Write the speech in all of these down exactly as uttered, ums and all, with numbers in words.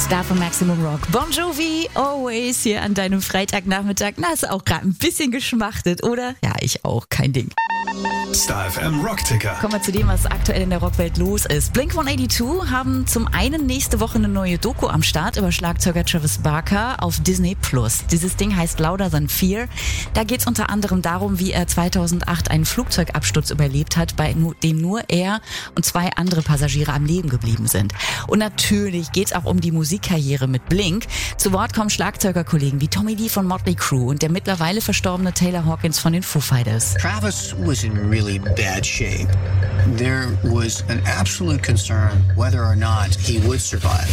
Star von Maximum Rock. Bon Jovi, Always hier an deinem Freitagnachmittag. Na, hast du auch gerade ein bisschen geschmachtet, oder? Ja, ich auch, kein Ding. Star F M Rockticker. Kommen wir zu dem, was aktuell in der Rockwelt los ist. Blink one eighty-two haben zum einen nächste Woche eine neue Doku am Start über Schlagzeuger Travis Barker auf Disney Plus. Dieses Ding heißt Louder Than Fear. Da geht es unter anderem darum, wie er zweitausendacht einen Flugzeugabsturz überlebt hat, bei dem nur er und zwei andere Passagiere am Leben geblieben sind. Und natürlich geht es auch um die Musikkarriere mit Blink. Zu Wort kommen Schlagzeugerkollegen wie Tommy Lee von Motley Crue und der mittlerweile verstorbene Taylor Hawkins von den Foo Fighters. Travis was in really bad shape. There was an absolute concern whether or not he would survive.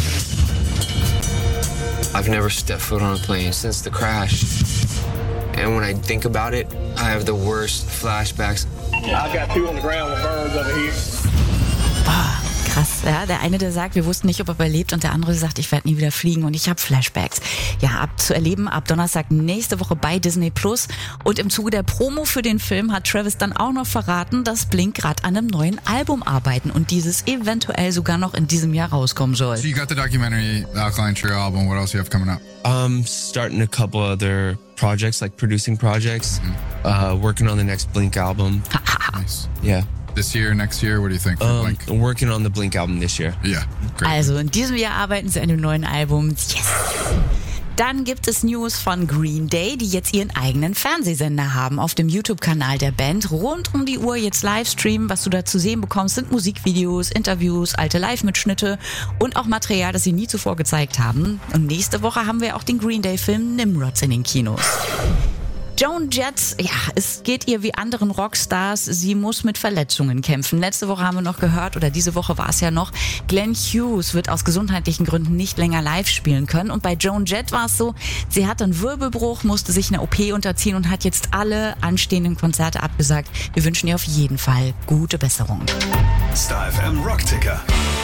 I've never stepped foot on a plane since the crash. And when I think about it, I have the worst flashbacks. I got two on the ground with burns over here. Boah, krass. Ja, der eine, der sagt, wir wussten nicht, ob er überlebt, und der andere sagt, ich werde nie wieder fliegen und ich habe Flashbacks. Ja, ab zu erleben ab Donnerstag nächste Woche bei Disney Plus. Und im Zuge der Promo für den Film hat Travis dann auch noch verraten, dass Blink gerade an einem neuen Album arbeiten und dieses eventuell sogar noch in diesem Jahr rauskommen soll. So you got the documentary, the Alkaline Trio album. What else do you have coming up? Um, starting a couple other projects, like producing projects, uh, working on the next Blink album. Nice. Yeah. This year, next year, what do you think for Um, Blink? I'm working on the Blink album this year. Yeah, great. Also in diesem Jahr arbeiten sie an dem neuen Album. Yes! Dann gibt es News von Green Day, die jetzt ihren eigenen Fernsehsender haben. Auf dem YouTube-Kanal der Band rund um die Uhr jetzt Livestreamen. Was du da zu sehen bekommst, sind Musikvideos, Interviews, alte Live-Mitschnitte und auch Material, das sie nie zuvor gezeigt haben. Und nächste Woche haben wir auch den Green Day-Film Nimrods in den Kinos. Joan Jett, ja, es geht ihr wie anderen Rockstars, sie muss mit Verletzungen kämpfen. Letzte Woche haben wir noch gehört, oder diese Woche war es ja noch, Glenn Hughes wird aus gesundheitlichen Gründen nicht länger live spielen können. Und bei Joan Jett war es so, sie hatte einen Wirbelbruch, musste sich einer O P unterziehen und hat jetzt alle anstehenden Konzerte abgesagt. Wir wünschen ihr auf jeden Fall gute Besserung. Star F M Rockticker.